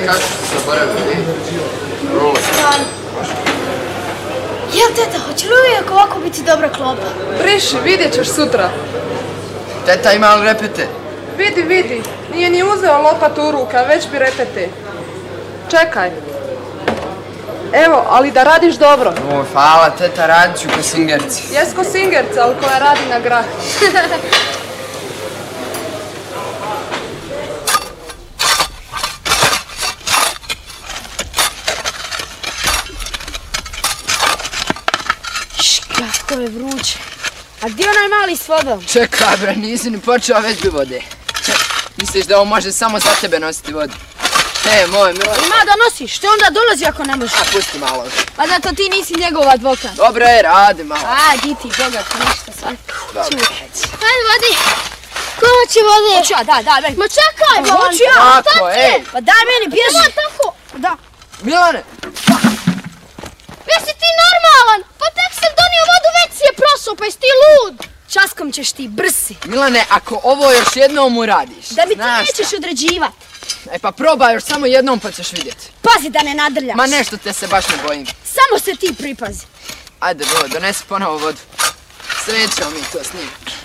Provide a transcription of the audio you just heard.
kašu se zaboravili. Roli. Jel, teta, hoće li uvijek ovako biti dobra klopa? Briši, vidjet ćeš sutra. Teta, ima li repete? Vidi. Nije ni uzeo lopatu u ruka, već bi repete. Čekaj. Evo, ali da radiš dobro. O, hvala, teta, radit ću ko singerci. Jes ko singerca, ali koja radi na grah. Kako je vruće. A gdje onaj mali s vodom? Čekaj bre, nisi ni počeo, već bi vode. Misliš da ovo može samo za tebe nositi vodu? Moj Milan. Ima da nosiš, što onda dolazi ako ne možeš? A pusti malo. Pa zato ti nisi njegov advokat. Dobro je, radi malo. A, di ti, bogat, ništa sad. Hajde, vodi. Ko hoće vode? Hoću ja, da, meni. Ma čekaj, Milan. hoću ja. Tako, ej. Pa daj meni, bježi. Nema tako. Da. Milane! Jesi ti normalan? Pa tek sam donio vodu, već si je prosao, pa jesi ti lud. Časkom ćeš ti, brsi. Milane, ako ovo još jednom uradiš, Da mi ti znaš nećeš šta? određivat. E pa probaj još samo jednom pa ćeš vidjeti. Pazi da ne nadrljaš. Ma nešto te se baš ne bojim. Samo se ti pripazi. Ajde, donesi ponovo vodu. Sve ćemo mi to snimati.